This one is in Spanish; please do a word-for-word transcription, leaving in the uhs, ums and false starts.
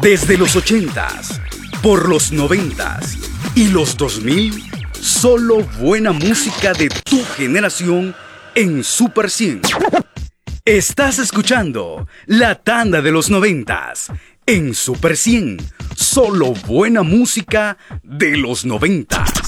Desde los ochentas, por los noventas y los dos mil, solo buena música de tu generación en Super cien. Estás escuchando La Tanda de los noventas en Super cien. Solo buena música de los noventa.